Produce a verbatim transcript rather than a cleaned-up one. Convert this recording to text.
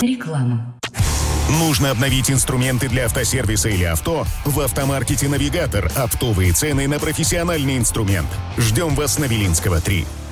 Реклама. Нужно обновить инструменты для автосервиса или авто? В автомаркете «Навигатор» оптовые цены на профессиональный инструмент. Ждем вас на Белинского, три.